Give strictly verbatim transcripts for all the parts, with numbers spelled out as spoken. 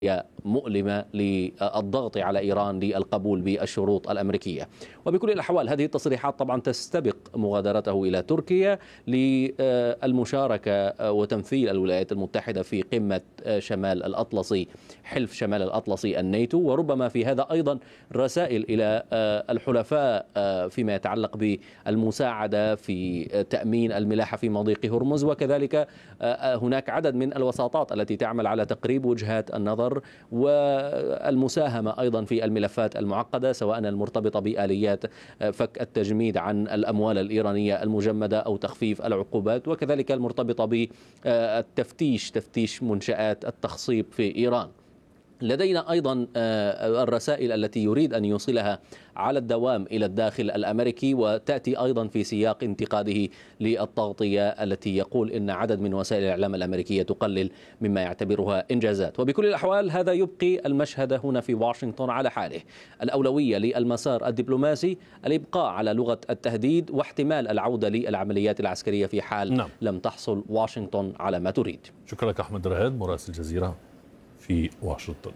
مؤلمة للضغط على إيران للقبول بالشروط الأمريكية. وبكل الأحوال هذه التصريحات طبعا تستبق مغادرته إلى تركيا للمشاركة وتمثيل الولايات المتحدة في قمة شمال الأطلسي، حلف شمال الأطلسي الناتو، وربما في هذا أيضا رسائل إلى الحلفاء فيما يتعلق بالمساعدة في تأمين الملاحة في مضيق هرمز، وكذلك هناك عدد من الوساطات التي تعمل على تقريب وجهات النظر والمساهمة أيضا في الملفات المعقدة، سواء المرتبطة بآليات فك التجميد عن الأموال الإيرانية المجمدة أو تخفيف العقوبات، وكذلك المرتبطة بالتفتيش تفتيش منشآت التخصيب في إيران. لدينا أيضا الرسائل التي يريد أن يوصلها على الدوام إلى الداخل الأمريكي، وتأتي أيضا في سياق انتقاده للتغطية التي يقول إن عدد من وسائل الإعلام الأمريكية تقلل مما يعتبرها إنجازات. وبكل الأحوال هذا يبقي المشهد هنا في واشنطن على حاله. الأولوية للمسار الدبلوماسي الإبقاء على لغة التهديد واحتمال العودة للعمليات العسكرية في حال نعم. لم تحصل واشنطن على ما تريد. شكرا لك أحمد رهاد مراسل الجزيرة في واشنطن.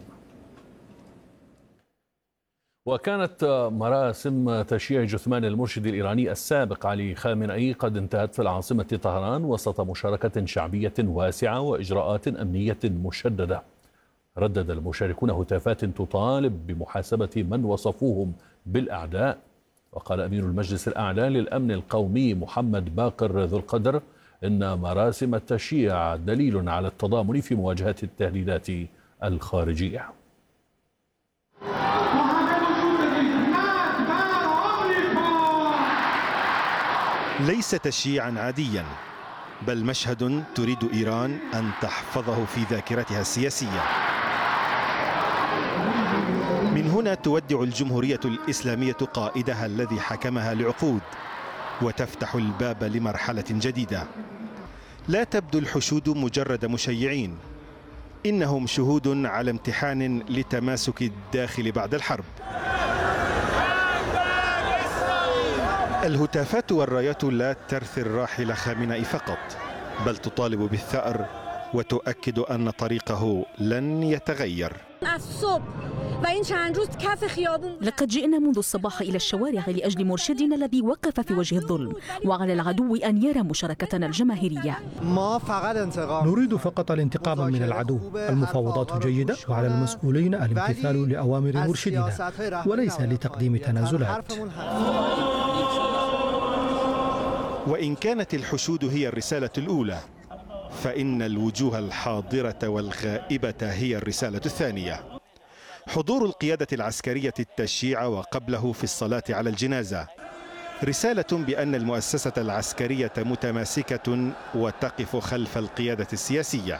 وكانت مراسم تشييع جثمان المرشد الإيراني السابق علي خامنئي قد انتهت في العاصمة طهران وسط مشاركة شعبية واسعة وإجراءات أمنية مشددة. ردد المشاركون هتافات تطالب بمحاسبة من وصفوهم بالأعداء. وقال أمين المجلس الأعلى للأمن القومي محمد باقر ذو القدر إن مراسم التشييع دليل على التضامن في مواجهة التهديدات الخارجية. ليس تشييعا عاديا، بل مشهد تريد إيران أن تحفظه في ذاكرتها السياسية. من هنا تودع الجمهورية الإسلامية قائدها الذي حكمها لعقود، وتفتح الباب لمرحلة جديدة. لا تبدو الحشود مجرد مشيعين، إنهم شهود على امتحان لتماسك الداخل بعد الحرب. الهتافات والرايات لا ترثي الراحل خامنئي فقط، بل تطالب بالثأر وتؤكد أن طريقه لن يتغير. لقد جئنا منذ الصباح إلى الشوارع لأجل مرشدنا الذي وقف في وجه الظلم، وعلى العدو أن يرى مشاركتنا الجماهيرية. نريد فقط الانتقام من العدو. المفاوضات جيدة، وعلى المسؤولين الامتثال لأوامر مرشدنا وليس لتقديم تنازلات. وإن كانت الحشود هي الرسالة الأولى، فإن الوجوه الحاضرة والغائبة هي الرسالة الثانية. حضور القيادة العسكرية التشييع وقبله في الصلاة على الجنازة رسالة بأن المؤسسة العسكرية متماسكة وتقف خلف القيادة السياسية.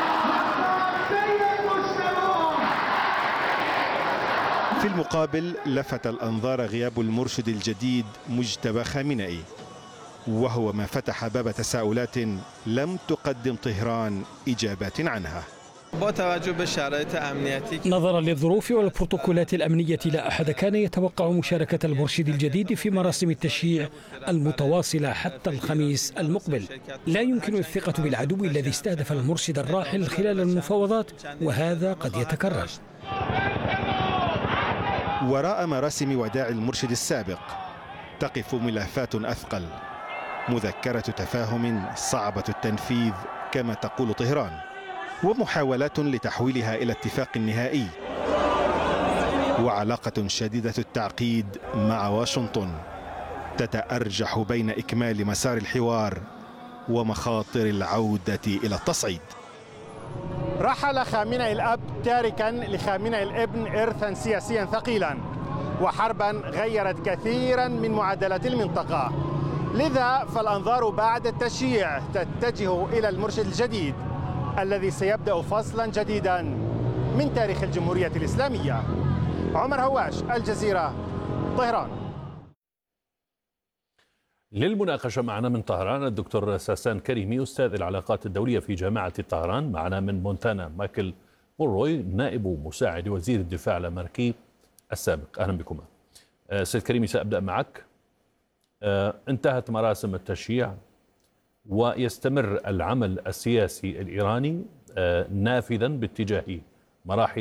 في المقابل لفت الأنظار غياب المرشد الجديد مجتبى خامنئي، وهو ما فتح باب تساؤلات لم تقدم طهران إجابات عنها. نظرا للظروف والبروتوكولات الأمنية لا أحد كان يتوقع مشاركة المرشد الجديد في مراسم التشييع المتواصلة حتى الخميس المقبل. لا يمكن الثقة بالعدو الذي استهدف المرشد الراحل خلال المفاوضات، وهذا قد يتكرر. وراء مراسم وداع المرشد السابق تقف ملفات أثقل، مذكرة تفاهم صعبة التنفيذ كما تقول طهران، ومحاولات لتحويلها إلى اتفاق نهائي، وعلاقة شديدة التعقيد مع واشنطن تتأرجح بين إكمال مسار الحوار ومخاطر العودة إلى التصعيد. رحل خامنئي الأب تاركا لخامنئي الابن إرثا سياسيا ثقيلا وحربا غيرت كثيرا من معادلات المنطقة. لذا فالأنظار بعد التشييع تتجه إلى المرشد الجديد الذي سيبدأ فصلا جديدا من تاريخ الجمهورية الإسلامية. عمر هواش، الجزيرة، طهران. للمناقشة معنا من طهران الدكتور ساسان كريمي أستاذ العلاقات الدولية في جامعة طهران. معنا من مونتانا مايكل مونروي نائب مساعد وزير الدفاع الأمريكي السابق. أهلا بكم. سيد كريمي سأبدأ معك. انتهت مراسم التشييع ويستمر العمل السياسي الإيراني نافذا باتجاه مراحل